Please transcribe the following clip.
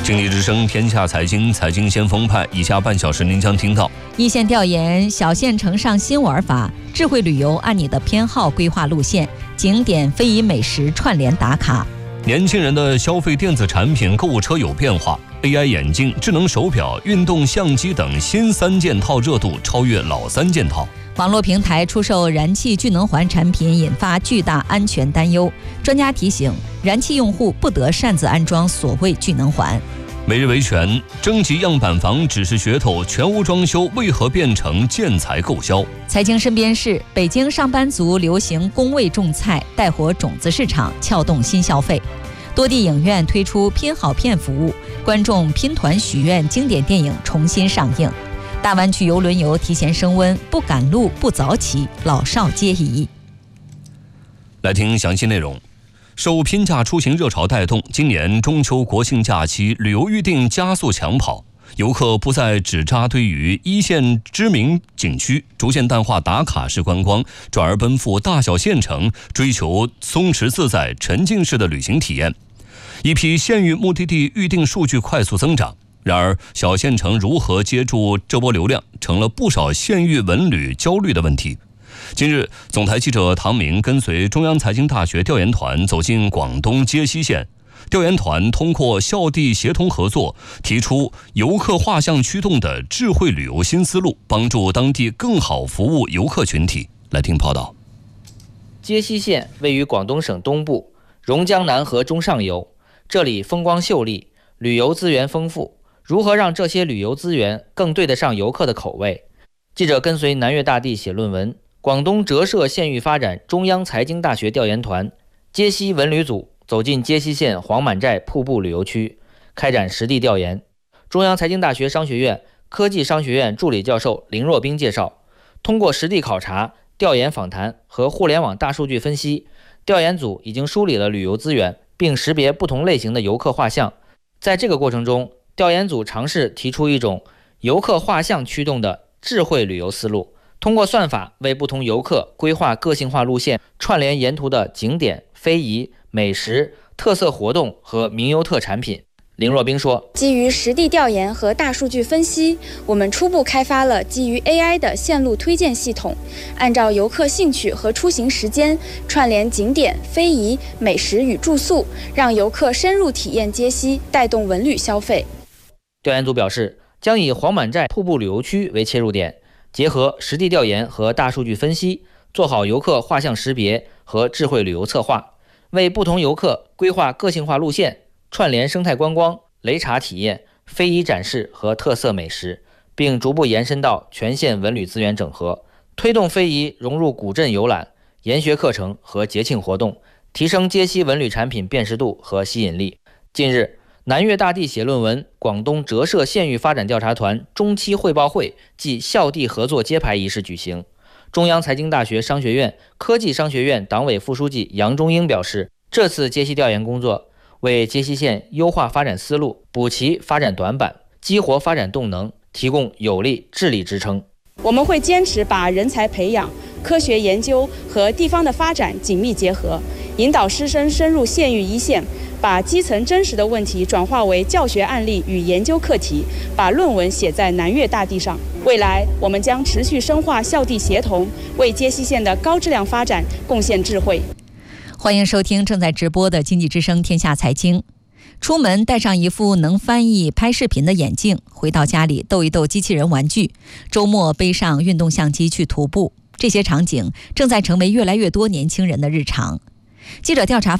经济之声天下财经，财经先锋派，以下半小时您将听到： 一线调研，小县城上新玩法，智慧旅游按你的偏好规划路线，景点非遗美食串联打卡。 年轻人的消费电子产品购物车有变化， AI 眼镜、智能手表、运动相机等新3件套热度超越老3件套。 网络平台出售燃气聚能环产品引发巨大安全担忧，专家提醒，燃气用户不得擅自安装所谓聚能环。 每日维权，征集样板房只是噱头，全屋装修为何变成建材购销？ 财经身边事，北京上班族流行工位种菜，带火种子市场，撬动新消费。多地影院推出拼好片服务，观众拼团许愿经典电影重新上映。大湾区邮轮游提前升温，不赶路不早起，老少皆宜。 来听详细内容。受拼假出行热潮带动，今年中秋国庆假期旅游预订加速抢跑，游客不再只扎堆于一线知名景区，逐渐淡化打卡式观光，转而奔赴大小县城，追求松弛自在、沉浸式的旅行体验。一批县域目的地预订数据快速增长，然而小县城如何接住这波流量，成了不少县域文旅焦虑的问题。近日，总台记者唐明跟随中央财经大学调研团走进广东揭西县。调研团通过校地协同合作，提出游客画像驱动的智慧旅游新思路，帮助当地更好服务游客群体。来听报道。 揭西县位于广东省东部，榕江南河中上游，这里风光秀丽，旅游资源丰富。如何让这些旅游资源更对得上游客的口味？记者跟随南粤大地写论文。广东折射县域发展中央财经大学调研团揭西文旅组走进揭西县黄满寨瀑布旅游区，开展实地调研。中央财经大学商学院科技商学院助理教授林若冰介绍，通过实地考察、调研访谈和互联网大数据分析，调研组已经梳理了旅游资源，并识别不同类型的游客画像。在这个过程中，调研组尝试提出一种游客画像驱动的智慧旅游思路，通过算法为不同游客规划个性化路线，串联沿途的景点、非遗、美食、特色活动和名游特产品。林若冰说， 基于实地调研和大数据分析，我们初步开发了基于 AI 的线路推荐系统，按照游客兴趣和出行时间，串联景点、非遗、美食与住宿，让游客深入体验揭西，带动文旅消费。 调研组表示，将以黄满寨瀑布旅游区为切入点，结合实地调研和大数据分析，做好游客画像识别和智慧旅游策划，为不同游客规划个性化路线，串联生态观光、擂茶体验、非遗展示和特色美食，并逐步延伸到全县文旅资源整合，推动非遗融入古镇游览、研学课程和节庆活动，提升揭西文旅产品辨识度和吸引力。近日，南粤大地写论文广东折射县域发展调查团中期汇报会暨校地合作揭牌仪式举行。中央财经大学商学院科技商学院党委副书记杨中英表示，这次揭西调研工作为揭西县优化发展思路、补齐发展短板、激活发展动能提供有力智力支撑。 我们会坚持把人才培养、科学研究和地方的发展紧密结合，引导师生深入县域一线，把基层真实的问题转化为教学案例与研究课题，把论文写在南粤大地上。未来我们将持续深化校地协同，为揭西县的高质量发展贡献智慧。 欢迎收听正在直播的经济之声天下财经。出门带上一副能翻译拍视频的眼镜，回到家里逗一逗机器人玩具，周末背上运动相机去徒步，这些场景正在成为越来越多年轻人的日常。记者调查